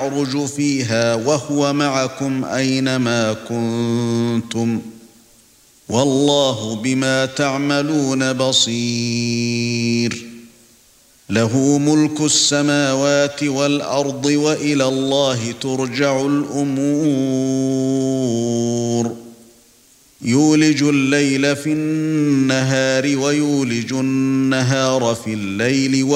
يعرج فيها وهو معكم أينما كنتم والله بما تعملون بصير له ملك السماوات والأرض وإلى الله ترجع الأمور يولج الليل في النهار ويولج النهار في الليل